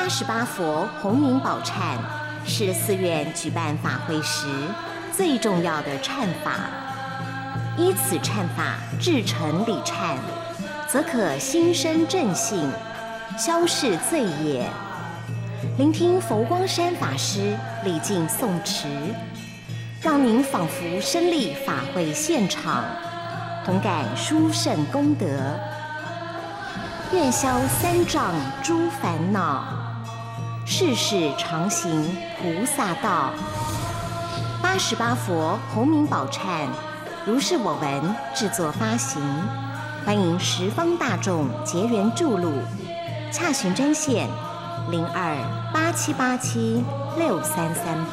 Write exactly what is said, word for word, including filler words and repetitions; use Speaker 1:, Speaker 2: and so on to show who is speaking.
Speaker 1: 八十八佛洪云宝忏是寺院举办法会时最重要的忏法，依此忏法至诚礼忏，则可心生正信，消逝罪业。聆听佛光山法师礼敬诵持，让您仿佛身历法会现场，同感殊胜功德，愿消三障诸烦恼，世世常行菩萨道。八十八佛洪名宝忏，如是我闻制作发行，欢迎十方大众结缘注录，洽询专线零二八七八七六三三